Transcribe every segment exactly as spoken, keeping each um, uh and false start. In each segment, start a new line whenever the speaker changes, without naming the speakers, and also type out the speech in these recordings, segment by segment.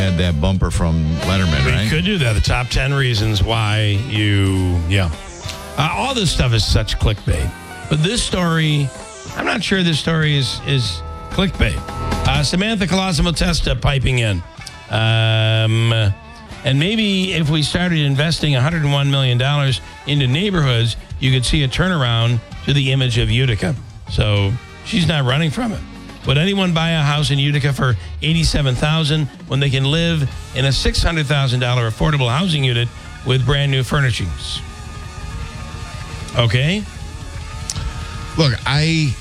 Had that bumper from Letterman,
We
right?
could do that. The top ten reasons why you, yeah. Uh, all this stuff is such clickbait. But this story, I'm not sure this story is, is clickbait. Uh, Samantha Colosimo Testa piping in. Um, and maybe if we started investing one hundred one million dollars into neighborhoods, you could see a turnaround to the image of Utica. So she's not running from it. Would anyone buy a house in Utica for eighty-seven thousand dollars when they can live in a six hundred thousand dollars affordable housing unit with brand new furnishings? Okay.
Look, I.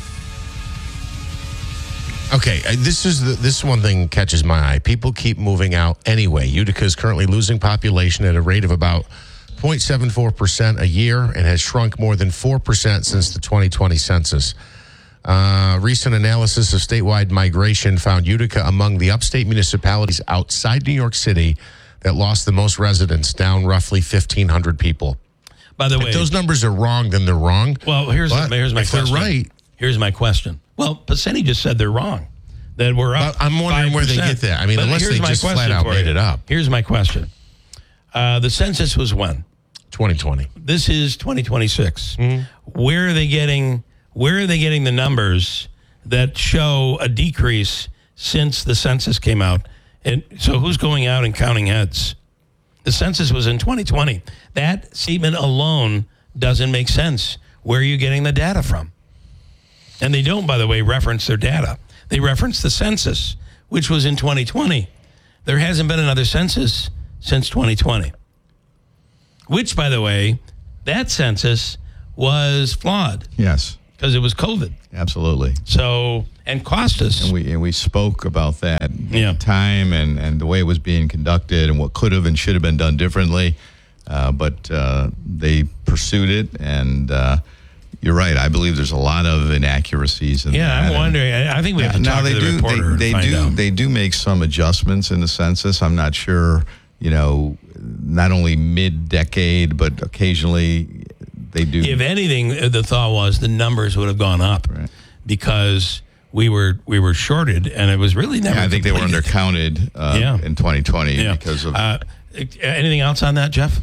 Okay, this is the, this one thing catches my eye. People keep moving out anyway. Utica is currently losing population at a rate of about zero point seven four percent a year and has shrunk more than four percent since the twenty twenty census. Uh, recent analysis of statewide migration found Utica among the upstate municipalities outside New York City that lost the most residents, down roughly fifteen hundred people.
By the way,
if those numbers are wrong, then they're wrong.
Well, here's
But
here's my
if
question.
they're right,
here's my question. Well, Passetti just said they're wrong. That we're up.
But I'm wondering where they
five percent.
get that. I mean,
But
unless
here's
they
my
just flat
question
out
for
made
you.
it up.
Here's my question. Uh, the census was when?
twenty twenty.
This is twenty twenty-six.
Mm-hmm.
Where are they getting? Where are they getting the numbers that show a decrease since the census came out? And so, who's going out and counting heads? The census was in twenty twenty. That statement alone doesn't make sense. Where are you getting the data from? And they don't, by the way, reference their data. They reference the census, which was in twenty twenty. There hasn't been another census since twenty twenty. Which, by the way, that census was flawed
Yes,
because it was COVID.
absolutely.
So, and cost us.
And we and we spoke about that
Yeah.
time and, and the way it was being conducted and what could have and should have been done differently. Uh, but uh, they pursued it, and uh, you're right. I believe there's a lot of inaccuracies in
yeah,
that.
I'm
And-
wondering. I I think we have to
now
talk
they
to the
do
reporter
they, they
and find
do
out.
they do make some adjustments in the census. I'm not sure, you know, not only mid-decade, but occasionally they do.
If anything, the thought was the numbers would have gone up
Right.
because we were we were shorted, and it was really never.
Yeah, I think they were
completed.
undercounted uh,
Yeah.
in twenty twenty
Yeah.
because of.
Uh, anything else on that, Jeff?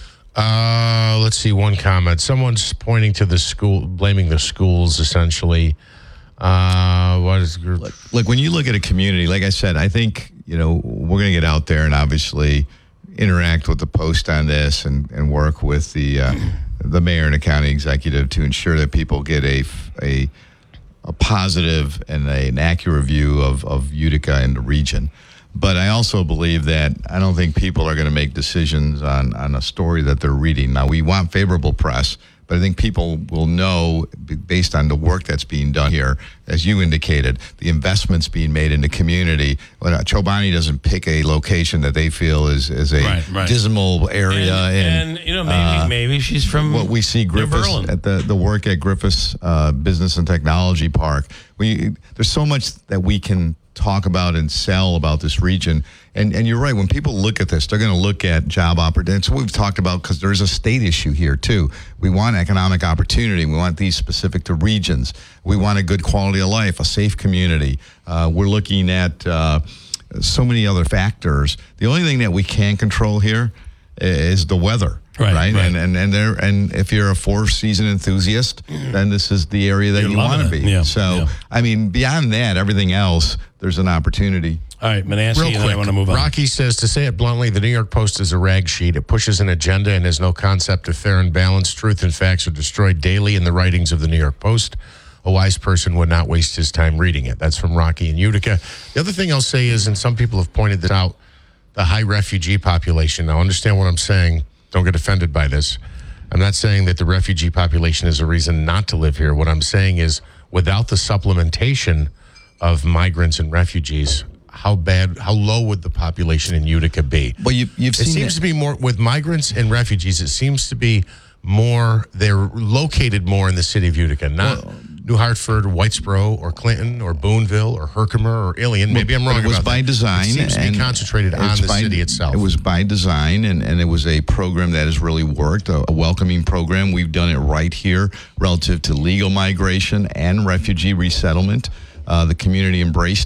Uh, let's see, one comment. Someone's pointing to the school, blaming the schools, essentially. Uh, what is
Look, look, when you look at a community, like I said, I think, you know, we're going to get out there and obviously interact with the Post on this and, and work with the uh, the mayor and the county executive to ensure that people get a a, a positive and a, an accurate view of, of Utica and the region. But I also believe that I don't think people are going to make decisions on, on a story that they're reading. Now, we want favorable press, but I think people will know, based on the work that's being done here, as you indicated, the investments being made in the community. When uh, Chobani doesn't pick a location that they feel is, is a
Right, right.
dismal area.
And, and you know, maybe
uh,
maybe she's from
what we see
New
Griffiths
Berlin.
at the, the work at Griffiths uh, Business and Technology Park. We there's so much that we can talk about and sell about this region. And and you're right, when people look at this, they're going to look at job opportunities. That's what we've talked about, because there's a state issue here too. We want economic opportunity. We want these specific to regions. We want a good quality of life, a safe community. Uh, we're looking at uh, so many other factors. The only thing that we can control here is the weather.
Right,
Right,
right.
and and and there, and if you're a four-season enthusiast, then this is the area that
You're
you want to
loving
be.
it. Yeah,
so,
yeah.
I mean, beyond that, everything else, there's an opportunity.
All right, Manasseh,
Real
and then
quick,
I want to move on.
Rocky says, to say it bluntly, the New York Post is a rag sheet. It pushes an agenda and has no concept of fair and balanced. Truth and facts are destroyed daily in the writings of the New York Post. A wise person would not waste his time reading it. That's from Rocky in Utica. The other thing I'll say is, and some people have pointed this out, the high refugee population. Now, understand what I'm saying. Don't get offended by this. I'm not saying that the refugee population is a reason not to live here. What I'm saying is, without the supplementation of migrants and refugees, how bad, how low would the population in Utica be?
Well, you, you've
It
seen
seems
it.
to be more, with migrants and refugees, it seems to be more, they're located more in the city of Utica, not New Hartford, or Whitesboro, or Clinton, or Boonville, or Herkimer, or Ilion. Maybe I'm wrong
It was
about
by
that.
design.
It seems to be
and
concentrated on
it's
the
by-
city itself.
It was by design, and, and it was a program that has really worked, a, a welcoming program. We've done it right here relative to legal migration and refugee resettlement. Uh, the community embraced it.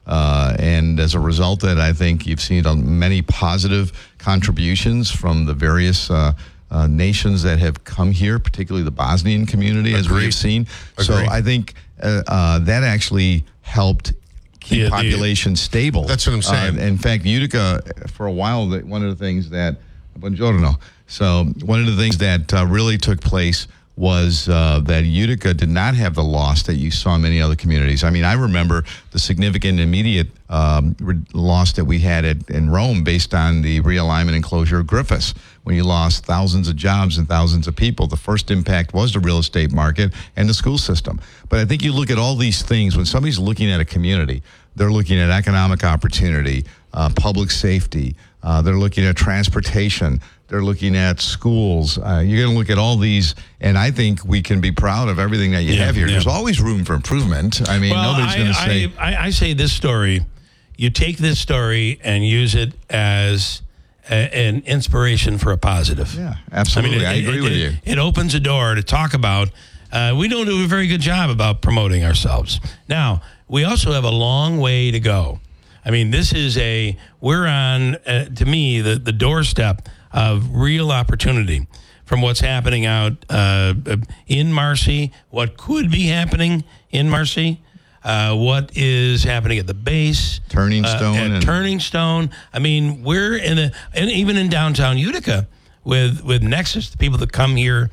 Uh, and as a result of that, I think you've seen uh, many positive contributions from the various uh, uh, nations that have come here, particularly the Bosnian community, as
Agreed.
we've seen.
Agreed.
So I think uh, uh, that actually helped keep
Yeah, the-
population stable.
That's what I'm saying.
Uh, in fact, Utica, for a while, that one of the things that, buongiorno. So one of the things that uh, really took place was uh, that Utica did not have the loss that you saw in many other communities. I mean, I remember the significant immediate um, re- loss that we had at, in Rome based on the realignment and closure of Griffiths, when you lost thousands of jobs and thousands of people. The first impact was the real estate market and the school system. But I think you look at all these things, when somebody's looking at a community, they're looking at economic opportunity, uh, public safety, uh, they're looking at transportation, they're looking at schools. Uh, you're going to look at all these, and I think we can be proud of everything that you
Yeah,
have here.
yeah.
There's always room for improvement. I mean,
Well,
nobody's
I,
going to say,
I, I, I say this story. You take this story and use it as a, an inspiration for a positive.
yeah, absolutely. I,
it-
agree
it,
with
it,
you.
It opens a door to talk about. Uh, we don't do a very good job about promoting ourselves. Now, we also have a long way to go. I mean, this is a, we're on, uh, to me, the, the doorstep of real opportunity from what's happening out uh, in Marcy, what could be happening in Marcy, uh, what is happening at the base.
Turning
uh,
Stone
at
and-
Turning Stone. I mean, we're in a, and even in downtown Utica with, with Nexus, the people that come here.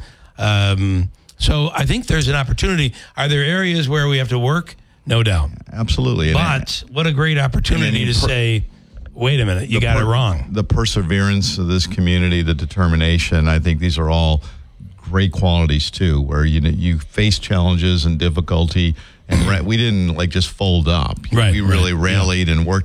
Um, so I think there's an opportunity. Are there areas where we have to work? No doubt.
Absolutely. And-
But what a great opportunity
And
to
per-
say, wait a minute, you
the
got
per-
it wrong.
The perseverance of this community, the determination, I think these are all great qualities too, where you know, you face challenges and difficulty, and ra- we didn't like just fold up.
Right,
We really
right,
rallied and worked